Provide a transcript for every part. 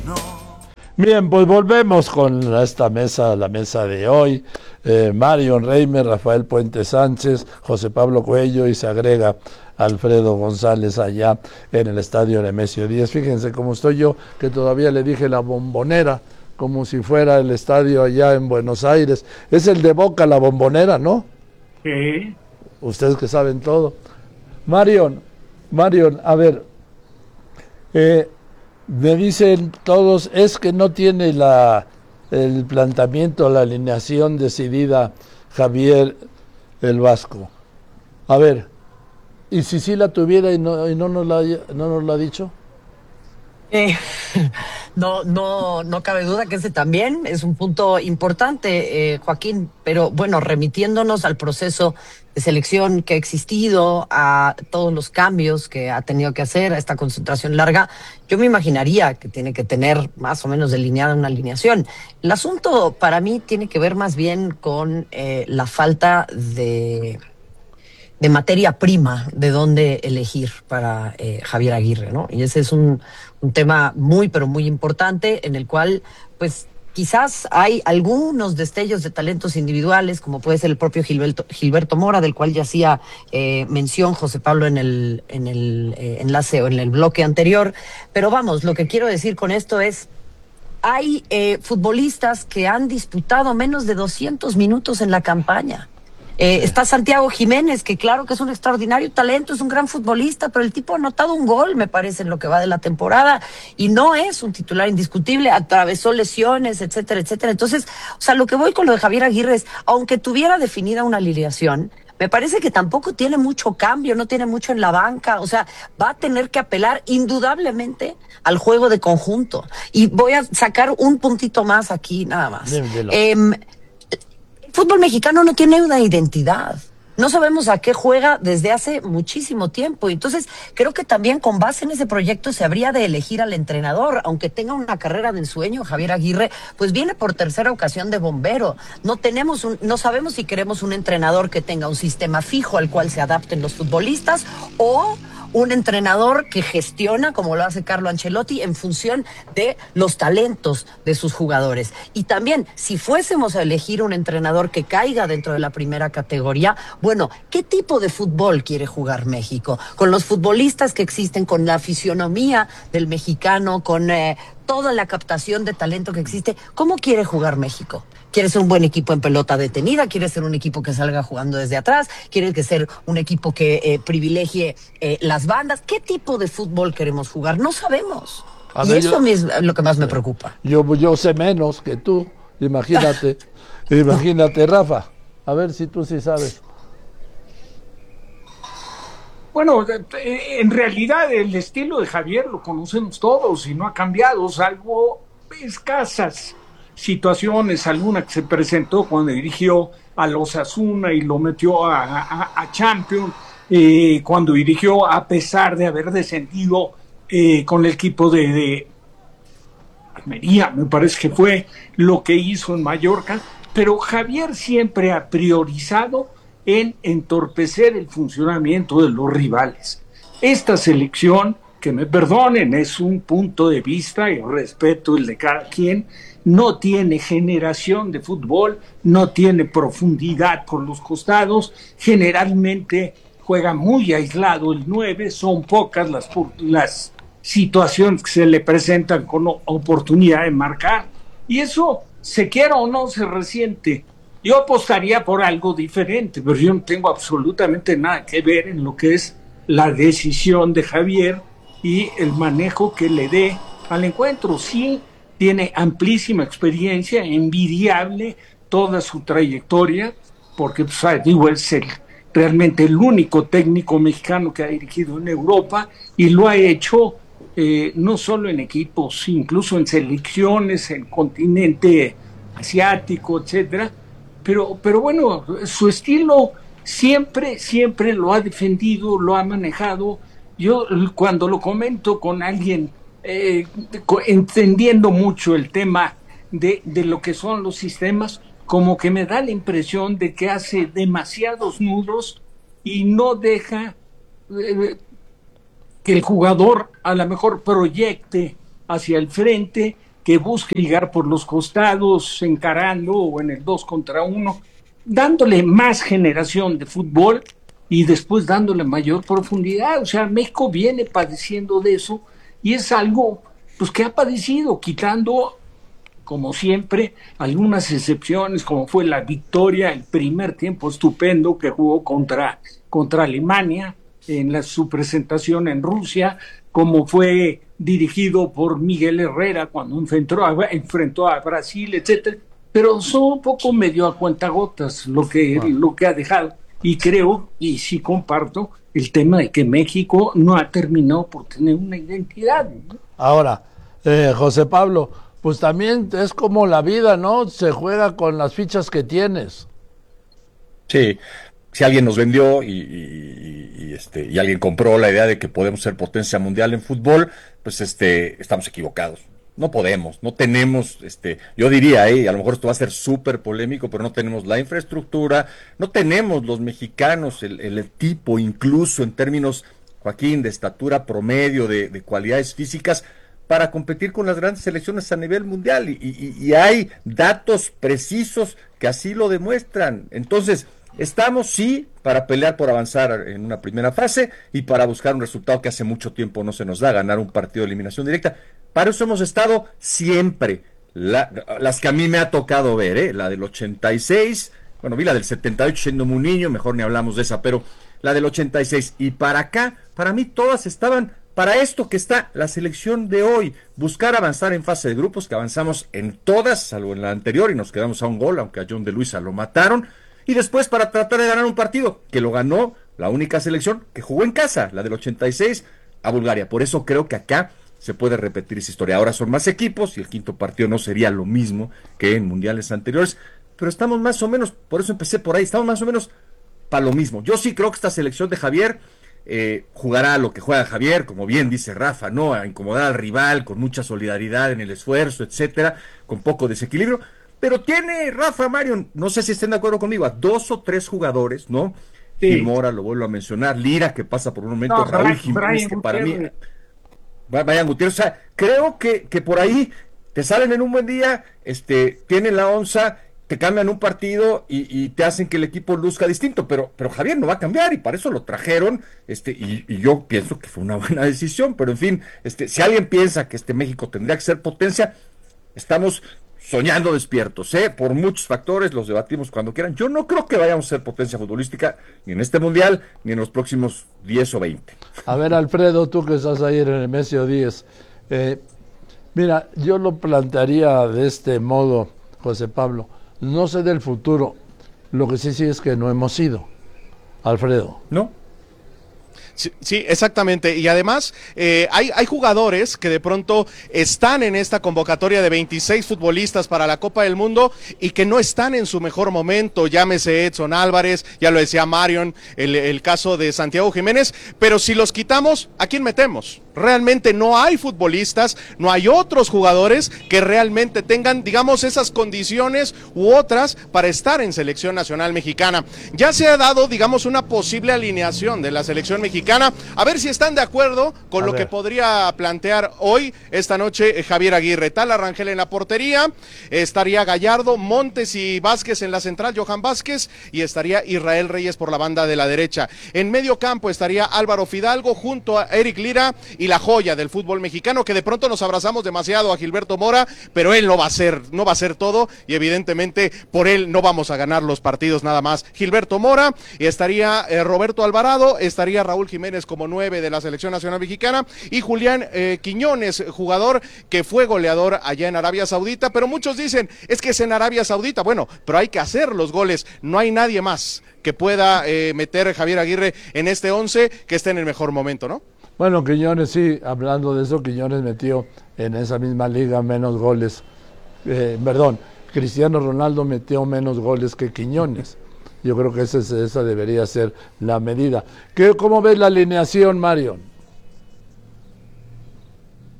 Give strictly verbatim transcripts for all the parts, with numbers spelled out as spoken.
Bien, pues volvemos con esta mesa, la mesa de hoy. Eh, Marion Reimer, Rafael Puente Sánchez, José Pablo Cuello y se agrega Alfredo González allá en el estadio Nemesio Díaz. Fíjense cómo estoy yo, que todavía le dije la Bombonera, como si fuera el estadio allá en Buenos Aires. Es el de Boca, la Bombonera, ¿no? Sí. Ustedes que saben todo. Marion, Marion, a ver, eh, me dicen todos, es que no tiene la el planteamiento, la alineación decidida Javier el Vasco. A ver, ¿y si sí la tuviera y no, y no, nos, la, no nos la ha dicho? Eh, no, no, no cabe duda que ese también es un punto importante, eh, Joaquín, pero bueno, remitiéndonos al proceso de selección que ha existido, a todos los cambios que ha tenido que hacer, a esta concentración larga, yo me imaginaría que tiene que tener más o menos delineada una alineación. El asunto para mí tiene que ver más bien con eh, la falta de... de materia prima de dónde elegir para eh, Javier Aguirre, ¿no? Y ese es un, un tema muy, pero muy importante en el cual, pues, quizás hay algunos destellos de talentos individuales, como puede ser el propio Gilberto, Gilberto Mora, del cual ya hacía eh, mención José Pablo en el, en el eh, enlace o en el bloque anterior. Pero vamos, lo que quiero decir con esto es, hay eh, futbolistas que han disputado menos de doscientos minutos en la campaña. Eh, está Santiago Jiménez, que claro que es un extraordinario talento, es un gran futbolista, pero el tipo ha anotado un gol, me parece, en lo que va de la temporada, y no es un titular indiscutible, atravesó lesiones, etcétera, etcétera. Entonces, o sea, lo que voy con lo de Javier Aguirre es, aunque tuviera definida una alineación, me parece que tampoco tiene mucho cambio, no tiene mucho en la banca, o sea, va a tener que apelar indudablemente al juego de conjunto. Y voy a sacar un puntito más aquí, nada más. Eh, El fútbol mexicano no tiene una identidad. No sabemos a qué juega desde hace muchísimo tiempo. Entonces, creo que también con base en ese proyecto se habría de elegir al entrenador. Aunque tenga una carrera de ensueño, Javier Aguirre, pues viene por tercera ocasión de bombero. No tenemos un, no sabemos si queremos un entrenador que tenga un sistema fijo al cual se adapten los futbolistas o un entrenador que gestiona, como lo hace Carlo Ancelotti, en función de los talentos de sus jugadores. Y también, si fuésemos a elegir un entrenador que caiga dentro de la primera categoría, bueno, ¿qué tipo de fútbol quiere jugar México? Con los futbolistas que existen, con la fisionomía del mexicano, con eh, toda la captación de talento que existe, ¿cómo quiere jugar México? ¿Quiere ser un buen equipo en pelota detenida? ¿Quiere ser un equipo que salga jugando desde atrás? ¿Quiere que ser un equipo que eh, privilegie eh, las bandas? ¿Qué tipo de fútbol queremos jugar? No sabemos. A y ver, eso yo, es lo que más me preocupa. Yo, yo sé menos que tú, imagínate. Imagínate, Rafa. A ver si tú sí sabes. Bueno, en realidad el estilo de Javier lo conocemos todos y no ha cambiado, salvo escasas situaciones, alguna que se presentó cuando dirigió a los Osasuna y lo metió a, a, a Champions, eh, cuando dirigió a pesar de haber descendido eh, con el equipo de, de Almería, me parece que fue lo que hizo en Mallorca, pero Javier siempre ha priorizado en entorpecer el funcionamiento de los rivales. Esta selección, que me perdonen, es un punto de vista y respeto el de cada quien, no tiene generación de fútbol, no tiene profundidad por los costados, generalmente juega muy aislado el nueve, son pocas las, las situaciones que se le presentan con oportunidad de marcar, y eso, se quiera o no, se resiente. Yo apostaría por algo diferente, pero yo no tengo absolutamente nada que ver en lo que es la decisión de Javier y el manejo que le dé al encuentro. Sí, tiene amplísima experiencia, envidiable toda su trayectoria, porque pues, digo, es el, realmente el único técnico mexicano que ha dirigido en Europa y lo ha hecho eh, no solo en equipos, incluso en selecciones, en continente asiático, etcétera. Pero, pero bueno, su estilo siempre, siempre lo ha defendido, lo ha manejado. Yo cuando lo comento con alguien eh, entendiendo mucho el tema de, de lo que son los sistemas, como que me da la impresión de que hace demasiados nudos y no deja eh, que el jugador a lo mejor proyecte hacia el frente, que busque llegar por los costados, encarando o en el dos contra uno, dándole más generación de fútbol y después dándole mayor profundidad. O sea, México viene padeciendo de eso y es algo pues que ha padecido, quitando, como siempre, algunas excepciones, como fue la victoria, el primer tiempo estupendo que jugó contra, contra Alemania en la, su presentación en Rusia, como fue dirigido por Miguel Herrera cuando enfrentó a, enfrentó a Brasil, etcétera. Pero son un poco medio a cuentagotas lo que, wow. lo que ha dejado. Y creo, y sí comparto, el tema de que México no ha terminado por tener una identidad, ¿no? Ahora, eh, José Pablo, pues también es como la vida, ¿no? Se juega con las fichas que tienes. Sí, si alguien nos vendió y, y, y, este, y alguien compró la idea de que podemos ser potencia mundial en fútbol, pues este, estamos equivocados. No podemos, no tenemos, este, yo diría, eh, a lo mejor esto va a ser súper polémico, pero no tenemos la infraestructura, no tenemos los mexicanos, el, el tipo, incluso en términos, Joaquín, de estatura promedio, de, de cualidades físicas, para competir con las grandes selecciones a nivel mundial, y, y, y hay datos precisos que así lo demuestran. Entonces, estamos sí para pelear por avanzar en una primera fase y para buscar un resultado que hace mucho tiempo no se nos da, ganar un partido de eliminación directa. Para eso hemos estado siempre, la, las que a mí me ha tocado ver, ¿eh? La del ochenta y seis, bueno, vi la del setenta y ocho siendo muy niño, mejor ni hablamos de esa, pero la del ochenta y seis y para acá, para mí todas estaban para esto que está la selección de hoy, buscar avanzar en fase de grupos, que avanzamos en todas, salvo en la anterior, y nos quedamos a un gol, aunque a John de Luisa lo mataron, y después para tratar de ganar un partido, que lo ganó la única selección que jugó en casa, la del ochenta y seis, a Bulgaria. Por eso creo que acá se puede repetir esa historia. Ahora son más equipos, y el quinto partido no sería lo mismo que en mundiales anteriores, pero estamos más o menos, por eso empecé por ahí, estamos más o menos para lo mismo. Yo sí creo que esta selección de Javier eh, jugará a lo que juega Javier, como bien dice Rafa, ¿no? A incomodar al rival, con mucha solidaridad en el esfuerzo, etcétera, con poco desequilibrio, pero tiene Rafa, Mario, no sé si estén de acuerdo conmigo, a dos o tres jugadores, ¿no? Sí. Gil Mora, lo vuelvo a mencionar, Lira, que pasa por un momento, no, Raúl Jiménez, que para mí, Brian Gutiérrez, o sea, creo que, que por ahí te salen en un buen día, este, tienen la onza, te cambian un partido y, y te hacen que el equipo luzca distinto, pero, pero Javier no va a cambiar y para eso lo trajeron, este, y, y yo pienso que fue una buena decisión, pero en fin, este, si alguien piensa que este México tendría que ser potencia, estamos soñando despiertos, ¿eh? Por muchos factores, los debatimos cuando quieran. Yo no creo que vayamos a ser potencia futbolística ni en este mundial, ni en los próximos diez o veinte. A ver, Alfredo, tú que estás ahí en el Mesio diez, eh, mira, yo lo plantearía de este modo, José Pablo. No sé del futuro, lo que sí sí es que no hemos ido, Alfredo. ¿No? Sí, sí, exactamente. Y además eh, hay, hay jugadores que de pronto están en esta convocatoria de veintiséis futbolistas para la Copa del Mundo y que no están en su mejor momento. Llámese Edson Álvarez, ya lo decía Marion, el, el caso de Santiago Jiménez, pero si los quitamos, ¿a quién metemos? Realmente no hay futbolistas, no hay otros jugadores que realmente tengan, digamos, esas condiciones u otras para estar en selección nacional mexicana. Ya se ha dado, digamos, una posible alineación de la selección mexicana, a ver si están de acuerdo con a lo ver. que podría plantear hoy, esta noche, Javier Aguirre. Tal Rangel en la portería, estaría Gallardo, Montes y Vázquez en la central, Johan Vázquez, y estaría Israel Reyes por la banda de la derecha. En medio campo estaría Álvaro Fidalgo junto a Eric Lira y la joya del fútbol mexicano, que de pronto nos abrazamos demasiado a Gilberto Mora, pero él no va a ser, no va a ser todo, y evidentemente por él no vamos a ganar los partidos nada más. Gilberto Mora, y estaría eh, Roberto Alvarado, estaría Raúl Jiménez como nueve de la selección nacional mexicana, y Julián eh, Quiñones, jugador que fue goleador allá en Arabia Saudita, pero muchos dicen, es que es en Arabia Saudita, bueno, pero hay que hacer los goles, no hay nadie más que pueda eh, meter Javier Aguirre en este once que esté en el mejor momento, ¿no? Bueno, Quiñones sí, hablando de eso, Quiñones metió en esa misma liga menos goles, eh, perdón, Cristiano Ronaldo metió menos goles que Quiñones. Yo creo que esa, esa debería ser la medida. ¿Qué, ¿Cómo ves la alineación, Mario?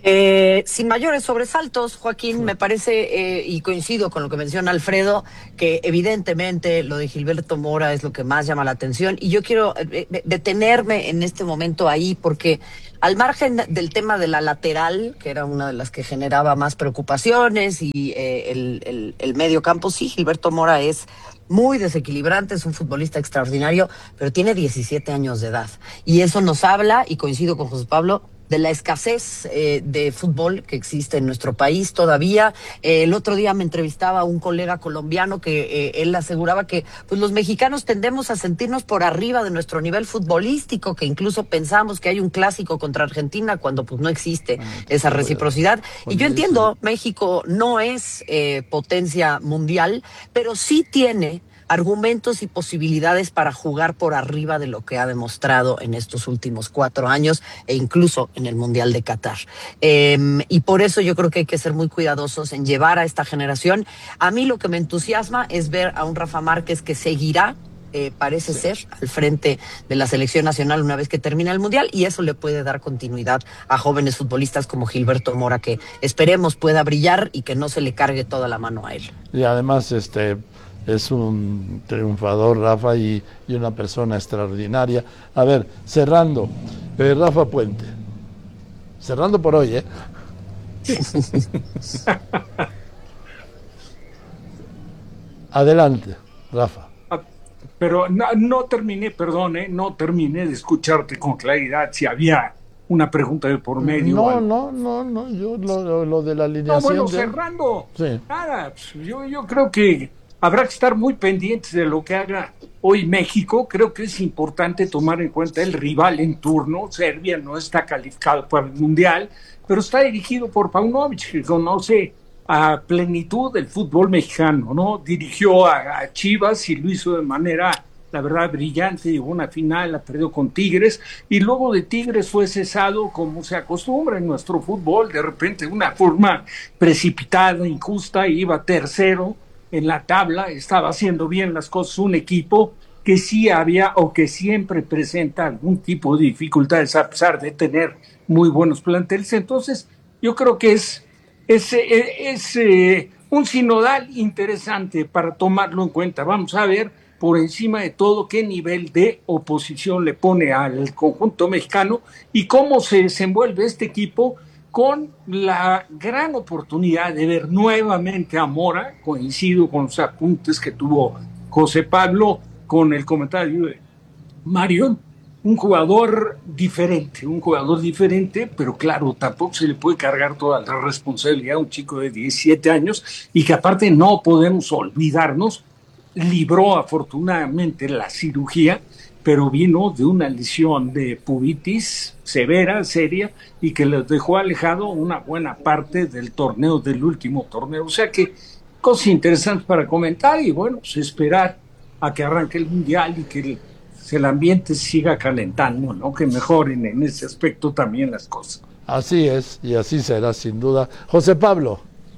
Eh, sin mayores sobresaltos, Joaquín, me parece, eh, y coincido con lo que menciona Alfredo, que evidentemente lo de Gilberto Mora es lo que más llama la atención, y yo quiero eh, detenerme en este momento ahí, porque al margen del tema de la lateral, que era una de las que generaba más preocupaciones, y eh, el, el, el medio campo, sí, Gilberto Mora es muy desequilibrante, es un futbolista extraordinario, pero tiene diecisiete años de edad, y eso nos habla, y coincido con José Pablo, de la escasez eh, de fútbol que existe en nuestro país todavía. Eh, el otro día me entrevistaba un colega colombiano que eh, él aseguraba que pues los mexicanos tendemos a sentirnos por arriba de nuestro nivel futbolístico, que incluso pensamos que hay un clásico contra Argentina cuando pues no existe esa reciprocidad. Y yo entiendo, México no es eh, potencia mundial, pero sí tiene argumentos y posibilidades para jugar por arriba de lo que ha demostrado en estos últimos cuatro años e incluso en el Mundial de Qatar. Eh, y por eso yo creo que hay que ser muy cuidadosos en llevar a esta generación. A mí lo que me entusiasma es ver a un Rafa Márquez que seguirá, eh, parece ser, al frente de la selección nacional una vez que termine el Mundial, y eso le puede dar continuidad a jóvenes futbolistas como Gilberto Mora, que esperemos pueda brillar y que no se le cargue toda la mano a él. Y además, este... es un triunfador, Rafa, y, y una persona extraordinaria. A ver, cerrando, eh, Rafa Puente. Cerrando por hoy, ¿eh? Adelante, Rafa. Pero no, no terminé, perdón, ¿eh? no terminé de escucharte con claridad si había una pregunta de por medio. No, no, no, no, yo lo, lo, lo de la alineación. No, bueno, de... cerrando. Sí. Nada, pues, yo, yo creo que habrá que estar muy pendientes de lo que haga hoy México. Creo que es importante tomar en cuenta el rival en turno. Serbia no está calificado para el Mundial, pero está dirigido por Paunovic, que conoce a plenitud el fútbol mexicano, ¿no? Dirigió a, a Chivas y lo hizo de manera, la verdad, brillante. Llegó a una final, la perdió con Tigres, y luego de Tigres fue cesado, como se acostumbra en nuestro fútbol, de repente de una forma precipitada, injusta, y iba tercero en la tabla. Estaba haciendo bien las cosas un equipo que sí había o que siempre presenta algún tipo de dificultades a pesar de tener muy buenos planteles. Entonces yo creo que es, es, es, es eh, un sinodal interesante para tomarlo en cuenta. Vamos a ver por encima de todo qué nivel de oposición le pone al conjunto mexicano y cómo se desenvuelve este equipo, con la gran oportunidad de ver nuevamente a Mora. Coincido con los apuntes que tuvo José Pablo, con el comentario de Mario, un jugador diferente, un jugador diferente, pero claro, tampoco se le puede cargar toda la responsabilidad a un chico de diecisiete años, y que aparte no podemos olvidarnos, libró afortunadamente la cirugía, pero vino de una lesión de pubitis severa, seria, y que les dejó alejado una buena parte del torneo, del último torneo. O sea que cosas interesantes para comentar, y bueno, pues esperar a que arranque el Mundial y que el, el ambiente siga calentando, ¿no? Que mejoren en ese aspecto también las cosas. Así es, y así será sin duda. José Pablo.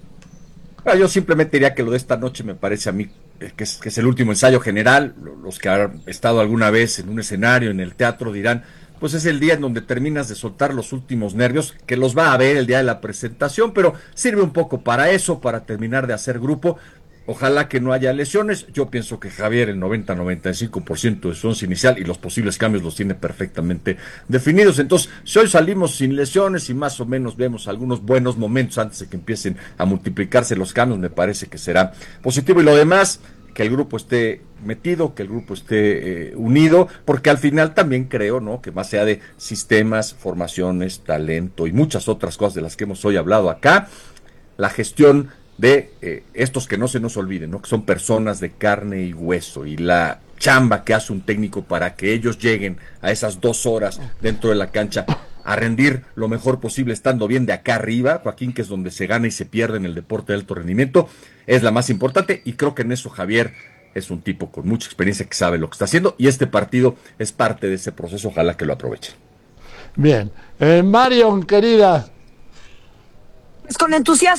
Ah, yo simplemente diría que lo de esta noche me parece a mí que es, que es el último ensayo general. Los que han estado alguna vez en un escenario, en el teatro, dirán, pues es el día en donde terminas de soltar los últimos nervios, que los va a haber el día de la presentación, pero sirve un poco para eso, para terminar de hacer grupo. Ojalá que no haya lesiones. Yo pienso que Javier el noventa a noventa y cinco por ciento de su once inicial y los posibles cambios los tiene perfectamente definidos. Entonces, si hoy salimos sin lesiones y más o menos vemos algunos buenos momentos antes de que empiecen a multiplicarse los cambios, me parece que será positivo. Y lo demás, que el grupo esté metido, que el grupo esté eh, unido, porque al final también creo, ¿no?, que más allá de sistemas, formaciones, talento y muchas otras cosas de las que hemos hoy hablado acá, la gestión de eh, estos, que no se nos olviden, ¿no?, que son personas de carne y hueso, y la chamba que hace un técnico para que ellos lleguen a esas dos horas dentro de la cancha a rendir lo mejor posible, estando bien de acá arriba, Joaquín, que es donde se gana y se pierde en el deporte de alto rendimiento, es la más importante, y creo que en eso Javier es un tipo con mucha experiencia que sabe lo que está haciendo, y este partido es parte de ese proceso. Ojalá que lo aprovechen. Bien, eh, Marion, querida. Pues con entusiasmo,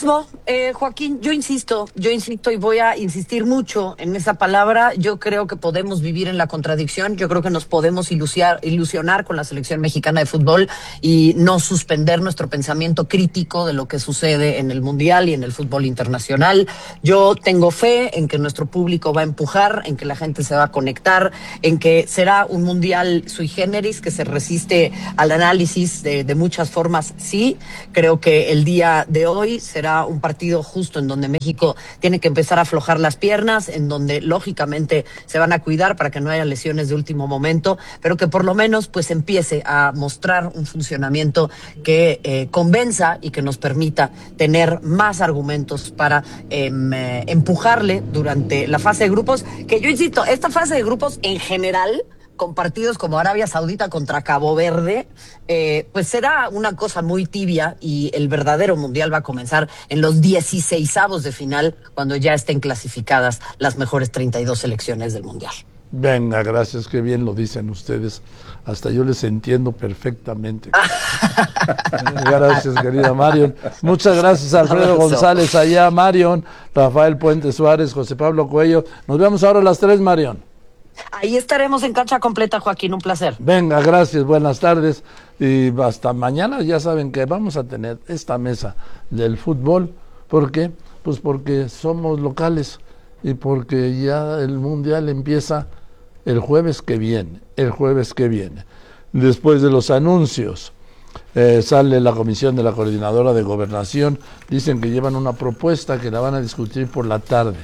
eh, Joaquín, yo insisto, yo insisto y voy a insistir mucho en esa palabra. Yo creo que podemos vivir en la contradicción. Yo creo que nos podemos ilusionar, ilusionar con la selección mexicana de fútbol y no suspender nuestro pensamiento crítico de lo que sucede en el Mundial y en el fútbol internacional. Yo tengo fe en que nuestro público va a empujar, en que la gente se va a conectar, en que será un Mundial sui generis que se resiste al análisis de, de muchas formas. Sí, creo que el día de hoy será un partido justo en donde México tiene que empezar a aflojar las piernas, en donde lógicamente se van a cuidar para que no haya lesiones de último momento, pero que por lo menos pues empiece a mostrar un funcionamiento que eh, convenza y que nos permita tener más argumentos para eh, empujarle durante la fase de grupos, que yo insisto, esta fase de grupos en general, con partidos como Arabia Saudita contra Cabo Verde, eh, pues será una cosa muy tibia y el verdadero Mundial va a comenzar en los dieciseisavos de final, cuando ya estén clasificadas las mejores treinta y dos selecciones del Mundial. Venga, gracias, qué bien lo dicen ustedes. Hasta yo les entiendo perfectamente. Gracias, querida Marion. Muchas gracias, Alfredo González allá, Marion, Rafael Puente Suárez, José Pablo Coello. Nos vemos ahora a las tres, Marion. Ahí estaremos en cancha completa, Joaquín, un placer. Venga, gracias, buenas tardes y hasta mañana. Ya saben que vamos a tener esta mesa del fútbol. ¿Por qué? Pues porque somos locales y porque ya el Mundial empieza el jueves que viene, el jueves que viene. Después de los anuncios, eh, sale la comisión de la coordinadora de gobernación, dicen que llevan una propuesta que la van a discutir por la tarde.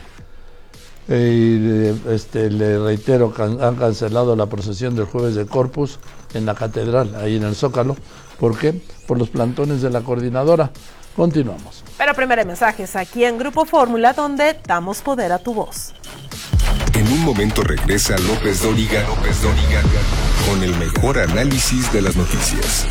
Y este, le reitero, can, han cancelado la procesión del jueves de Corpus en la catedral, ahí en el Zócalo. ¿Por qué? Por los plantones de la coordinadora. Continuamos. Pero primero mensajes aquí en Grupo Fórmula, donde damos poder a tu voz. En un momento regresa López Dóriga, López Dóriga con el mejor análisis de las noticias.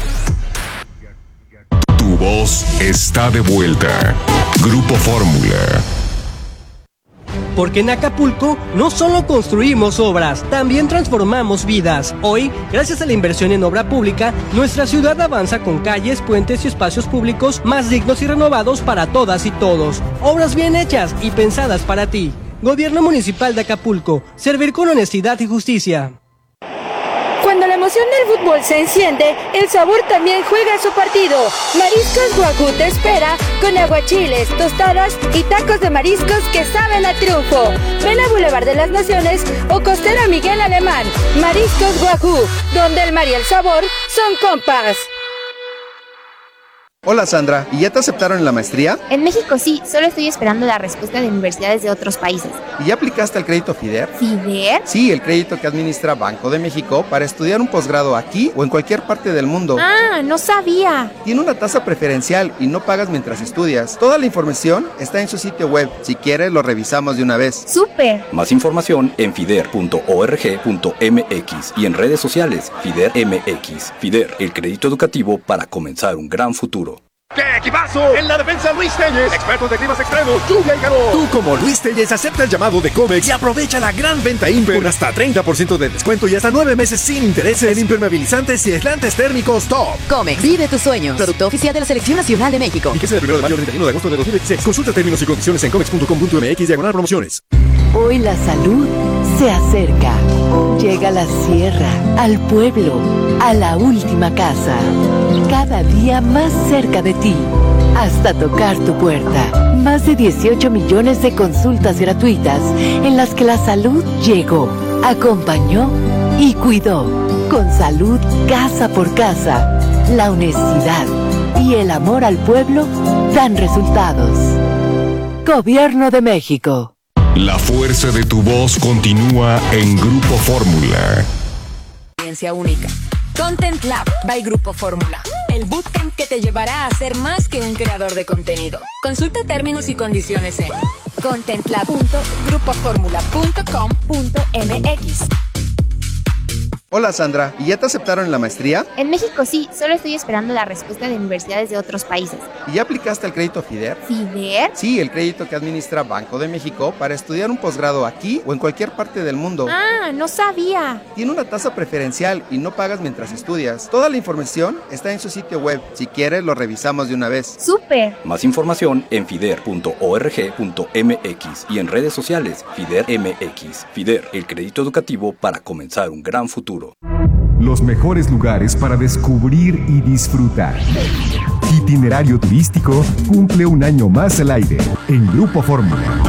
Tu voz está de vuelta. Grupo Fórmula. Porque en Acapulco no solo construimos obras, también transformamos vidas. Hoy, gracias a la inversión en obra pública, nuestra ciudad avanza con calles, puentes y espacios públicos más dignos y renovados para todas y todos. Obras bien hechas y pensadas para ti. Gobierno Municipal de Acapulco. Servir con honestidad y justicia. Cuando la emoción del fútbol se enciende, el sabor también juega su partido. Mariscos Wagyu te espera con aguachiles, tostadas y tacos de mariscos que saben a triunfo. Ven a Boulevard de las Naciones o Costera Miguel Alemán. Mariscos Wagyu, donde el mar y el sabor son compas. Hola Sandra, ¿y ya te aceptaron en la maestría? En México sí, solo estoy esperando la respuesta de universidades de otros países. ¿Y ya aplicaste al crédito FIDER? ¿FIDER? Sí, el crédito que administra Banco de México para estudiar un posgrado aquí o en cualquier parte del mundo. Ah, no sabía. Tiene una tasa preferencial y no pagas mientras estudias. Toda la información está en su sitio web. Si quieres, lo revisamos de una vez. ¡Súper! Más información en fider punto org punto mx y en redes sociales FIDER M X. FIDER, el crédito educativo para comenzar un gran futuro. ¡Qué equipazo! En la defensa Luis Telles, expertos de climas extremos, lluvia y calor. Tú como Luis Telles acepta el llamado de Comex y aprovecha la gran venta Imper con hasta treinta por ciento de descuento y hasta nueve meses sin intereses en impermeabilizantes y aislantes térmicos top. Comex, vive tus sueños. Producto oficial de la Selección Nacional de México. Y que sea el primero de mayo al treinta y uno de agosto de dos mil veintiséis. Consulta términos y condiciones en comex punto com punto mx diagonal promociones. Hoy la salud se acerca. Llega a la sierra, al pueblo, a la última casa. Cada día más cerca de ti, hasta tocar tu puerta. Más de dieciocho millones de consultas gratuitas en las que la salud llegó, acompañó y cuidó. Con salud casa por casa, la honestidad y el amor al pueblo dan resultados. Gobierno de México. La fuerza de tu voz continúa en Grupo Fórmula. Experiencia única. Content Lab by Grupo Fórmula. El bootcamp que te llevará a ser más que un creador de contenido. Consulta términos y condiciones en contentlab punto grupo fórmula punto com punto mx. Hola Sandra, ¿y ya te aceptaron en la maestría? En México sí, solo estoy esperando la respuesta de universidades de otros países. ¿Y ya aplicaste al crédito FIDER? ¿FIDER? Sí, el crédito que administra Banco de México para estudiar un posgrado aquí o en cualquier parte del mundo. Ah, no sabía. Tiene una tasa preferencial y no pagas mientras estudias. Toda la información está en su sitio web. Si quieres, lo revisamos de una vez. ¡Súper! Más información en fider punto org punto mx y en redes sociales FIDER M X. FIDER, el crédito educativo para comenzar un gran futuro. Los mejores lugares para descubrir y disfrutar. Itinerario turístico cumple un año más al aire en Grupo Fórmula.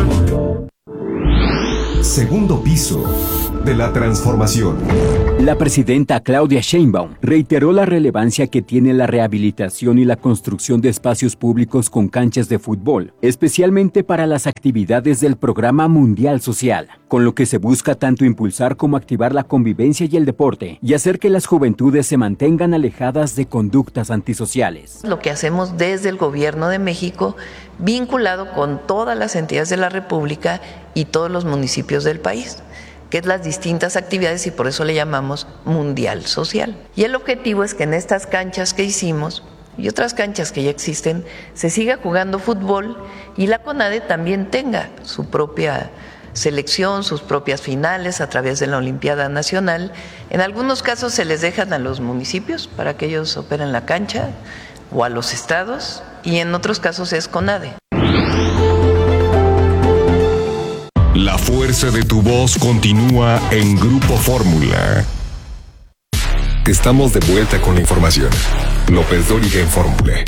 Segundo piso de la transformación. La presidenta Claudia Sheinbaum reiteró la relevancia que tiene la rehabilitación y la construcción de espacios públicos con canchas de fútbol, especialmente para las actividades del Programa Mundial Social, con lo que se busca tanto impulsar como activar la convivencia y el deporte y hacer que las juventudes se mantengan alejadas de conductas antisociales. Lo que hacemos desde el Gobierno de México, vinculado con todas las entidades de la República y todos los municipios del país, que es las distintas actividades y por eso le llamamos Mundial Social. Y el objetivo es que en estas canchas que hicimos y otras canchas que ya existen, se siga jugando fútbol y la CONADE también tenga su propia selección, sus propias finales a través de la Olimpiada Nacional. En algunos casos se les dejan a los municipios para que ellos operen la cancha o a los estados y en otros casos es CONADE. La fuerza de tu voz continúa en Grupo Fórmula. Estamos de vuelta con la información. López Dóriga en Fórmula.